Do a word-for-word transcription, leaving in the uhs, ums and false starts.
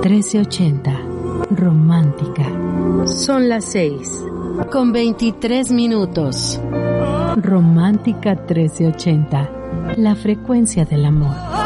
trece ochenta. Romántica. Son las seis con veintitrés minutos. Romántica trece ochenta. La frecuencia del amor.